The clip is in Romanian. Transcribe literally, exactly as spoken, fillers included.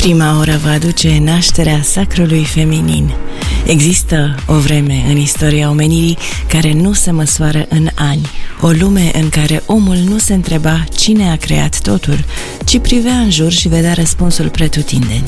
Prima oră va aduce nașterea sacrului feminin. Există o vreme în istoria omenirii care nu se măsoară în ani, o lume în care omul nu se întreba cine a creat totul, ci privea în jur și vedea răspunsul pretutindeni.